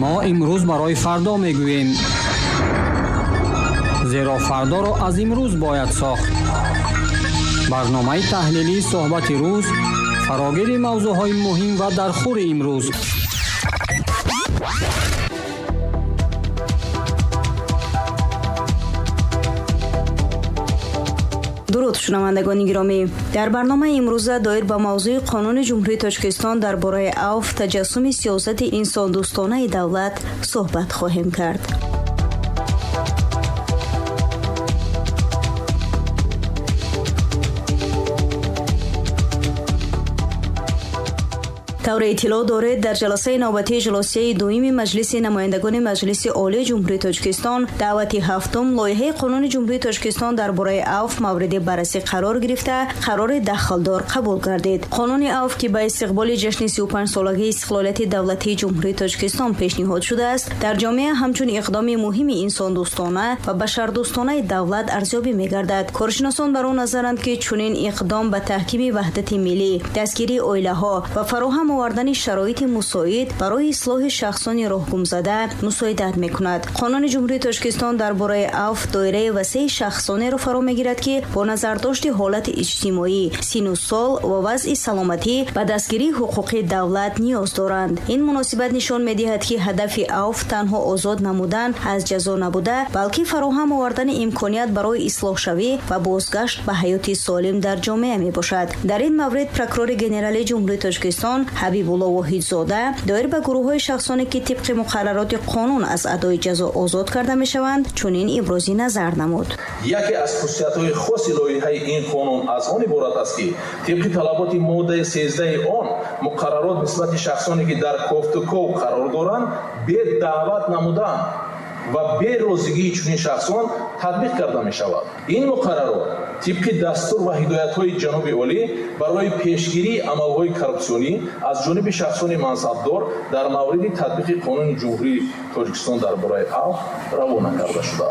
ما امروز برای فردا میگوییم، زیرا فردا را از امروز باید ساخت. برنامه تحلیلی صحبت روز فراگیر موضوعهای مهم و در خور امروز. درود شنوندگان گرامی، در برنامه امروزه دایر به موضوع قانون جمهوری تاجیکستان درباره عفو تجسم سیاست انسان دوستانه دولت صحبت خواهیم کرد. طور اطلاع دارد در جلسه نوبتی جلسه دوم مجلس نمایندگان مجلس عالی جمهوری تاجیکستان دعوت هفتم لایحه قانون جمهوری تاجیکستان درباره عفو مورد بررسی قرار گرفته قرار دخلدار قبول گردید. قانون عفو که به استقبال جشن 35 سالگی استقلالیت دولتی جمهوری تاجیکستان پیشنهاد شده است، در جامعه همچون اقدام مهم انسان دوستانه و بشر دوستانه دولت ارزیابی می‌گردد. کارشناسان بر آن نظرند که چنین اقدام به تحکیم وحدت ملی، دستگیری عائله‌ها و فراهم آوردن شرایط مساعد برای اصلاح شخصان راهگم زده مساعدت میکند. قانون جمهوری تاجیکستان درباره عفو دایره وسیع شخصانی را فرا میگیرد که با نظر داشت حالت اجتماعی، سن و سال و وضع سلامتی به دستگیری حقوق دولت نیاز دارند. این مناسبت نشان میدهد که هدف عفو تنها آزاد نمودن از جزا نبوده، بلکه فراهم آوردن امکانیت برای اصلاح شوی و بازگشت به حیات سالم در جامعه میباشد. در این مورد پروکورور گنرال جمهوری تاجیکستان حبیبالله واحدزاده دایر به گروه‌های شخصانی که طبق مقررات قانون از ادای جزا آزاد کرده میشوند چنین ابراز نظر نمود. یکی از خصوصیت‌های خاص لایحه این قانون از آن عبارت است که طبق طلبات ماده 13 آن مقررات نسبت شخصانی که در کافت‌وکو قرار دارند به دعوت نمودن و به روزگی چنین شخصان تطبیق کرده می شود. این مقررات طبق دستور و هدایت‌های جناب عالی برای پیشگیری عمل‌های کورپسیونی از جانب شخصان منصبدار در مورد تطبیق قانون جمهوری تاجیکستان درباره عفو روانه کرده شده